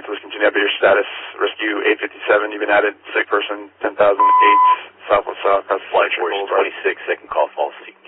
St. Louis, continue to update your status. Rescue 857, you've been added. Sick person, 10,008, Southwest South. Flight Force 26, second call, false seek.